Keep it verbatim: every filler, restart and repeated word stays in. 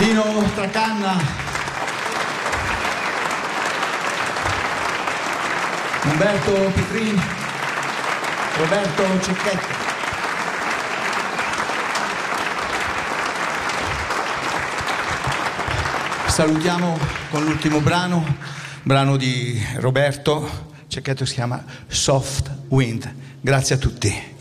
Tino Tracanna, Umberto Petrini, Roberto Cecchetto. Salutiamo con l'ultimo brano, brano di Roberto Cecchetto, si chiama Soft Wind. Grazie a tutti.